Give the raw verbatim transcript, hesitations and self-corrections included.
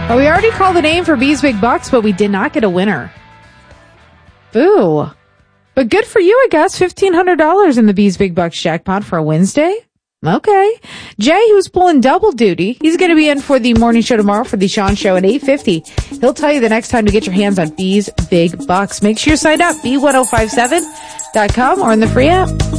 Well, we already called the name for B's Big Bucks, but we did not get a winner. Boo. But good for you, I guess. fifteen hundred dollars in the B's Big Bucks jackpot for a Wednesday. Okay. Jay, who's pulling double duty, he's going to be in for the morning show tomorrow for the Sean Show at eight fifty. He'll tell you the next time to get your hands on B's Big Bucks. Make sure you sign up, B ten fifty-seven dot com or in the free app.